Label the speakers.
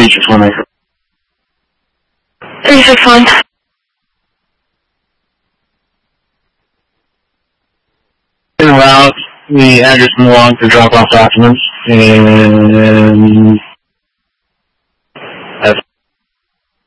Speaker 1: 3619.
Speaker 2: 361.
Speaker 1: En route, the address and log to drop off documents, and